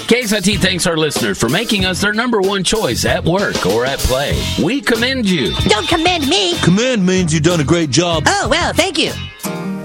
KSIT thanks our listeners for making us their number one choice at work or at play. We commend you. Don't commend me. Commend means you've done a great job. Oh, well, thank you.